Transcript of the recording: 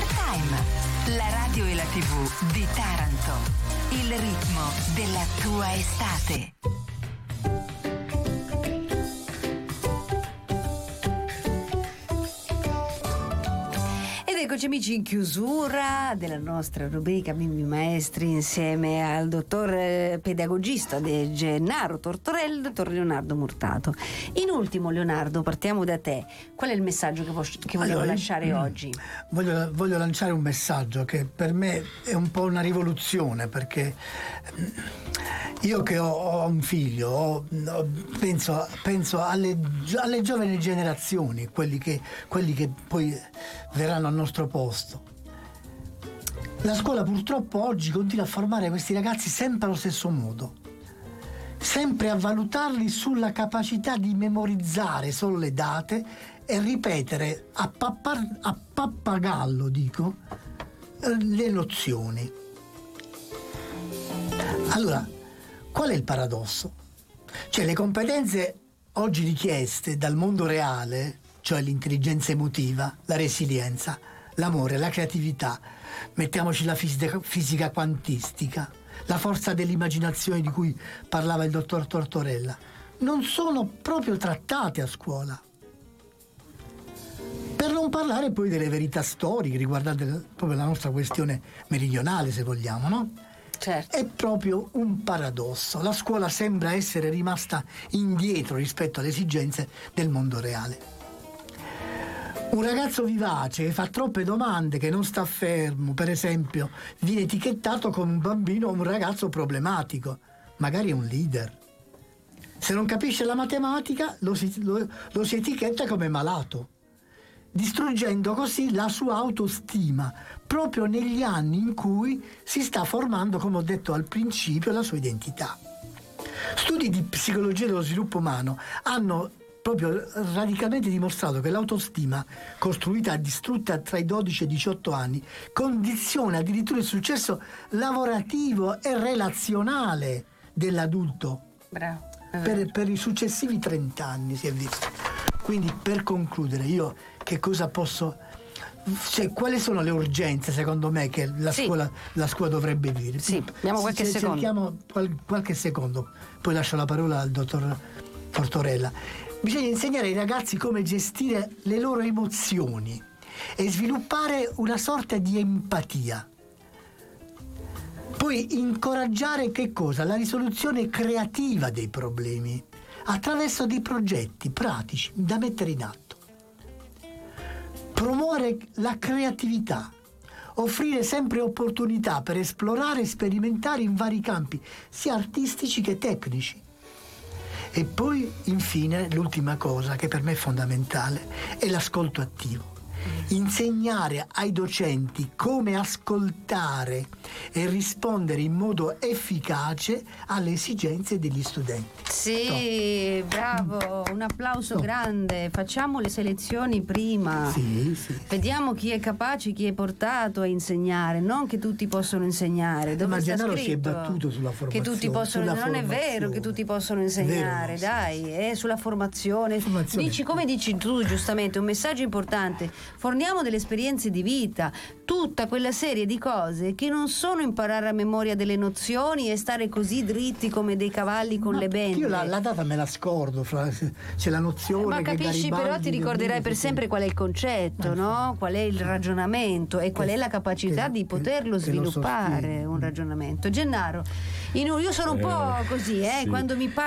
Time, la radio e la TV di Taranto. Il ritmo della tua estate. Eccoci amici in chiusura della nostra rubrica Bimbi Maestri insieme al dottor pedagogista di Gennaro Tortorella, dottor Leonardo Murtato. In ultimo, Leonardo, partiamo da te. Qual è il messaggio che volevo lasciare oggi? Voglio lanciare un messaggio che per me è un po' una rivoluzione, perché io che ho un figlio penso alle giovani generazioni, quelli che poi verranno al nostro posto. La scuola purtroppo oggi continua a formare questi ragazzi sempre allo stesso modo, sempre a valutarli sulla capacità di memorizzare solo le date e ripetere a pappagallo, le nozioni. Allora, qual è il paradosso? Cioè, le competenze oggi richieste dal mondo reale, cioè l'intelligenza emotiva, la resilienza, l'amore, la creatività, mettiamoci la fisica quantistica, la forza dell'immaginazione di cui parlava il dottor Tortorella, non sono proprio trattate a scuola. Per non parlare poi delle verità storiche riguardanti proprio la nostra questione meridionale, se vogliamo, no? Certo. È proprio un paradosso. La scuola sembra essere rimasta indietro rispetto alle esigenze del mondo reale. Un ragazzo vivace che fa troppe domande, che non sta fermo, per esempio, viene etichettato come un bambino o un ragazzo problematico, magari è un leader. Se non capisce la matematica lo si etichetta come malato, distruggendo così la sua autostima proprio negli anni in cui si sta formando, come ho detto al principio, la sua identità. Studi di psicologia dello sviluppo umano hanno proprio radicalmente dimostrato che l'autostima, costruita e distrutta tra i 12 e i 18 anni, condiziona addirittura il successo lavorativo e relazionale dell'adulto. Bravo. Per i successivi 30 anni si è visto. Quindi, per concludere, io che cosa posso... Cioè, quali sono le urgenze, secondo me, che la scuola dovrebbe dire? Sì, abbiamo qualche secondo. Cerchiamo qualche secondo, poi lascio la parola al dottor Tortorella. Bisogna insegnare ai ragazzi come gestire le loro emozioni e sviluppare una sorta di empatia. Poi incoraggiare che cosa? La risoluzione creativa dei problemi attraverso dei progetti pratici da mettere in atto. Promuovere la creatività, offrire sempre opportunità per esplorare e sperimentare in vari campi, sia artistici che tecnici. E poi, infine, l'ultima cosa che per me è fondamentale è l'ascolto attivo. Insegnare ai docenti come ascoltare e rispondere in modo efficace alle esigenze degli studenti. Sì, bravo, un applauso grande. Facciamo le selezioni prima. Sì. Vediamo chi è capace, chi è portato a insegnare, non che tutti possono insegnare. Dove Ma sta Gennaro scritto? Si è battuto sulla formazione. Che tutti possono, non è vero che tutti possono insegnare, vero, dai, è sulla formazione. Dici, come dici tu giustamente, un messaggio importante. Forniamo delle esperienze di vita, tutta quella serie di cose che non sono imparare a memoria delle nozioni e stare così dritti come dei cavalli con le bende. Io la data me la scordo, c'è la nozione. Ma che capisci, Garibaldi, però ti ricorderai per sempre qual è il concetto, no? Qual è il ragionamento e qual è la capacità di poterlo sviluppare un ragionamento. Gennaro, io sono un po' così, sì. Quando mi